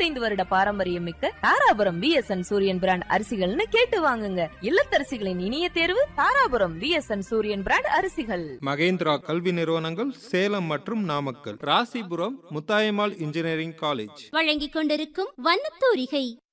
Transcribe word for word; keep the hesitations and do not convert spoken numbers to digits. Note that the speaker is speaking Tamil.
எழுபத்தைந்து வருட பாரம்பரியம் மிக்க தாராபுரம் விஎஸ்என் சூரியன் பிராண்ட் அரிசிகள்னு கேட்டு வாங்குங்க. இல்லத்தரசிகளின் இனிய தேர்வு தாராபுரம் விஎஸ்என் சூரியன் பிராண்ட் அரிசிகள். மகேந்திரா கல்வி நிறுவனங்கள் சேலம் மற்றும் நாமக்கல். ராசிபுரம் முத்தாயம்மாள் இன்ஜினியரிங் காலேஜ் வழங்கிக் கொண்டிருக்கும் வண்ணத்தூரிகை.